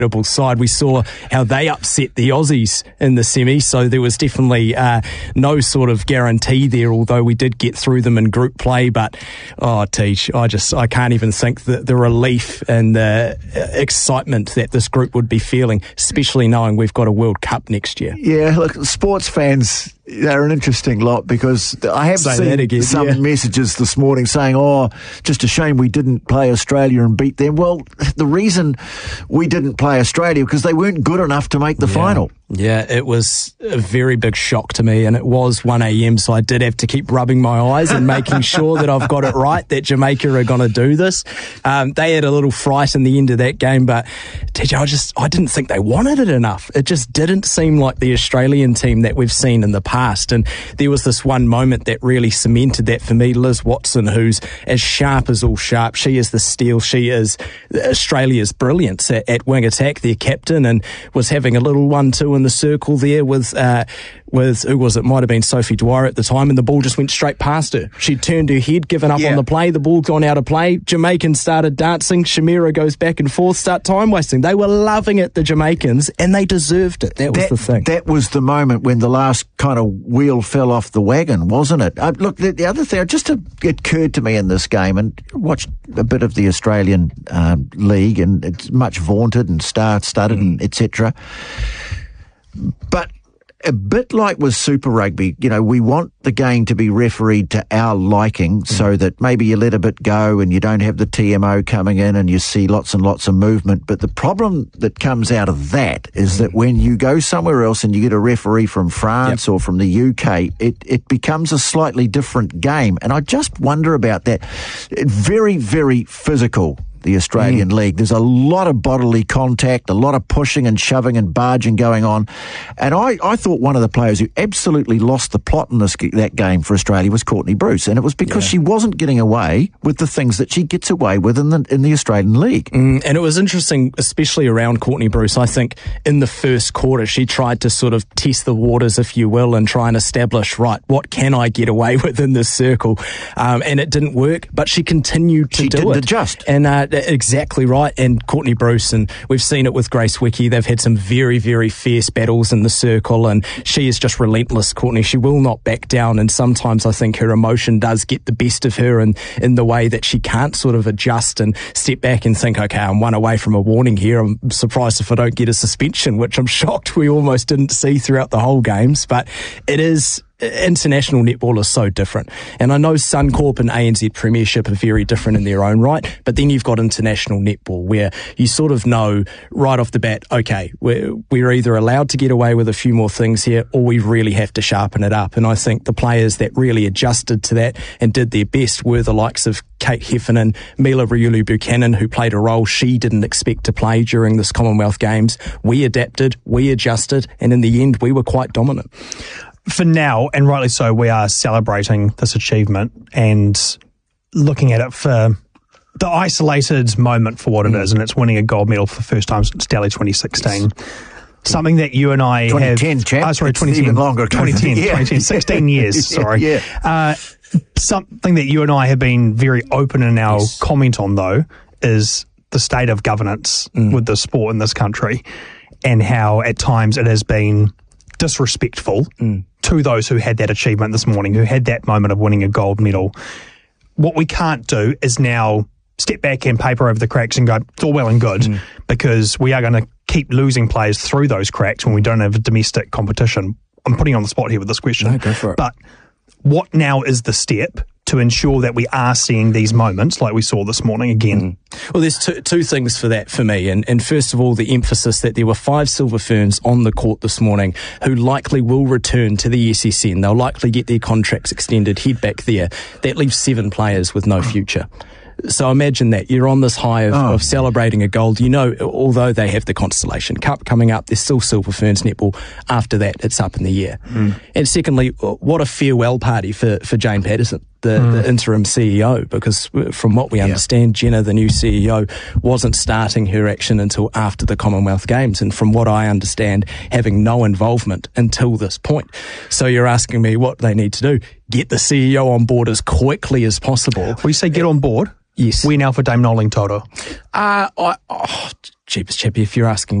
formidable side. We saw how they upset the Aussies in the semi, so there was definitely no sort of guarantee there, although we did get through them in group play. But, Teach, I can't even think the relief and the excitement that this group would be feeling, especially knowing we've got a World Cup next year. Yeah, look, sports fans, they're an interesting lot, because I have seen some messages this morning saying, just a shame we didn't play Australia and beat them. Well, the reason we didn't play Australia because they weren't good enough to make the final. Yeah, it was a very big shock to me, and it was 1 a.m, so I did have to keep rubbing my eyes and making sure that I've got it right, that Jamaica are going to do this. They had a little fright in the end of that game, but I didn't think they wanted it enough. It just didn't seem like the Australian team that we've seen in the past, and there was this one moment that really cemented that for me. Liz Watson, who's as sharp as all sharp, she is the steel, she is Australia's brilliance at wing attack, their captain, and was having a little 1-2 in the circle there with who was it? Might have been Sophie Dwyer at the time, and the ball just went straight past her. She turned her head, given up on the play. The ball gone out of play. Jamaicans started dancing. Shamira goes back and forth, start time wasting. They were loving it, the Jamaicans, and they deserved it. That was the thing. That was the moment when the last kind of wheel fell off the wagon, wasn't it? Look, the other thing, just occurred to me in this game, and watched a bit of the Australian league, and it's much vaunted and star-studded and etc. But a bit like with Super Rugby, we want the game to be refereed to our liking, so that maybe you let a bit go and you don't have the TMO coming in and you see lots and lots of movement. But the problem that comes out of that is that when you go somewhere else and you get a referee from France or from the UK, it becomes a slightly different game. And I just wonder about that. Very, very physical, the Australian League. There's a lot of bodily contact, a lot of pushing and shoving and barging going on. And I thought one of the players who absolutely lost the plot in that game for Australia was Courtney Bruce. And it was because she wasn't getting away with the things that she gets away with in the Australian League. And it was interesting, especially around Courtney Bruce. I think in the first quarter, she tried to sort of test the waters, if you will, and try and establish, right, what can I get away with in this circle? And it didn't work, but she continued to do it. She didn't adjust. And exactly right. And Courtney Bruce, and we've seen it with Grace Wickie, they've had some very, very fierce battles in the circle, and she is just relentless, Courtney. She will not back down, and sometimes I think her emotion does get the best of her in the way that she can't sort of adjust and step back and think, okay, I'm one away from a warning here. I'm surprised if I don't get a suspension, which I'm shocked we almost didn't see throughout the whole games. But it is... International netball is so different. And I know Suncorp and ANZ Premiership are very different in their own right, but then you've got international netball where you sort of know right off the bat, okay, we're either allowed to get away with a few more things here, or we really have to sharpen it up. And I think the players that really adjusted to that and did their best were the likes of Kate Heffernan, Mila Riulu-Buchanan, who played a role she didn't expect to play during this Commonwealth Games. We adapted, we adjusted, and in the end, we were quite dominant. For now, and rightly so, we are celebrating this achievement and looking at it for the isolated moment for what it is, and it's winning a gold medal for the first time since Delhi 2016. Something that you and I 2010, have... Champ. 2010. Even longer. 2010, 16 years, sorry. Something that you and I have been very open in our comment on, though, is the state of governance with the sport in this country, and how at times it has been disrespectful to those who had that achievement this morning, who had that moment of winning a gold medal. What we can't do is now step back and paper over the cracks and go, it's all well and good, because we are going to keep losing players through those cracks when we don't have a domestic competition. I'm putting you on the spot here with this question. No, go for it. But what now is the step to ensure that we are seeing these moments like we saw this morning again? Well, there's two things for that for me. And first of all, the emphasis that there were 5 Silver Ferns on the court this morning who likely will return to the SSN. They'll likely get their contracts extended, head back there. That leaves 7 players with no future. So imagine that. You're on this high of celebrating a gold. You know, although they have the Constellation Cup coming up, there's still Silver Ferns netball. After that, it's up in the air. And secondly, what a farewell party for Jane Patterson. the interim CEO, because from what we understand, Jenna, the new CEO, wasn't starting her action until after the Commonwealth Games, and from what I understand, having no involvement until this point. So you're asking me what they need to do? Get the CEO on board as quickly as possible. Well, you say get on board. Yes. Where now for Dame Noeline Taurua? Jeepers Chippy, if you're asking